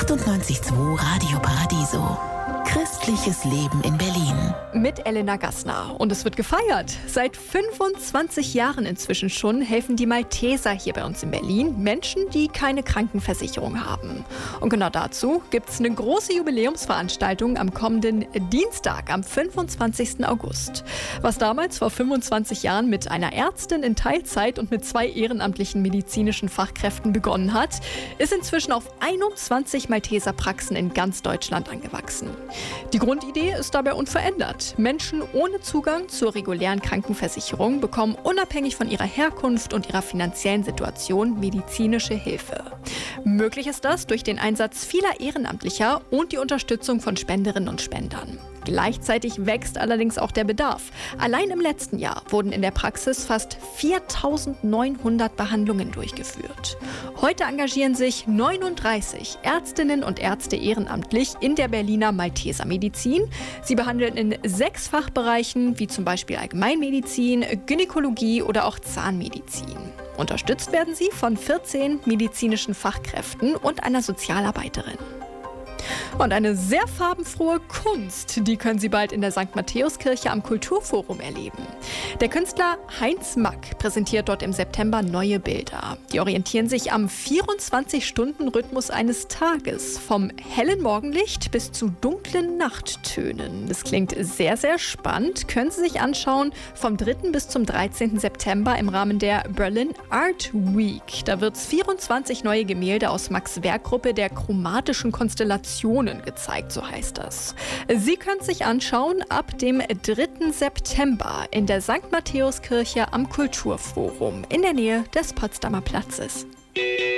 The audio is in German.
98.2 Radio Paradiso. Christliches Leben in Berlin. Mit Elena Gassner. Und es wird gefeiert. Seit 25 Jahren inzwischen schon helfen die Malteser hier bei uns in Berlin Menschen, die keine Krankenversicherung haben. Und genau dazu gibt es eine große Jubiläumsveranstaltung am kommenden Dienstag, am 25. August. Was damals vor 25 Jahren mit einer Ärztin in Teilzeit und mit 2 ehrenamtlichen medizinischen Fachkräften begonnen hat, ist inzwischen auf 21 Malteser-Praxen in ganz Deutschland angewachsen. Die Grundidee ist dabei unverändert. Menschen ohne Zugang zur regulären Krankenversicherung bekommen unabhängig von ihrer Herkunft und ihrer finanziellen Situation medizinische Hilfe. Möglich ist das durch den Einsatz vieler Ehrenamtlicher und die Unterstützung von Spenderinnen und Spendern. Gleichzeitig wächst allerdings auch der Bedarf. Allein im letzten Jahr wurden in der Praxis fast 4.900 Behandlungen durchgeführt. Heute engagieren sich 39 Ärztinnen und Ärzte ehrenamtlich in der Berliner Malteser Medizin. Sie behandeln in 6 Fachbereichen, wie zum Beispiel Allgemeinmedizin, Gynäkologie oder auch Zahnmedizin. Unterstützt werden sie von 14 medizinischen Fachkräften und einer Sozialarbeiterin. Und eine sehr farbenfrohe Kunst, die können Sie bald in der St. Matthäuskirche am Kulturforum erleben. Der Künstler Heinz Mack präsentiert dort im September neue Bilder. Die orientieren sich am 24-Stunden-Rhythmus eines Tages, vom hellen Morgenlicht bis zu dunklen Nachttönen. Das klingt sehr, sehr spannend. Können Sie sich anschauen vom 3. bis zum 13. September im Rahmen der Berlin Art Week. Da wird es 24 neue Gemälde aus Macks Werkgruppe der chromatischen Konstellationen gezeigt, so heißt das. Sie können sich anschauen ab dem 3. September in der St. Matthäuskirche am Kulturforum in der Nähe des Potsdamer Platzes.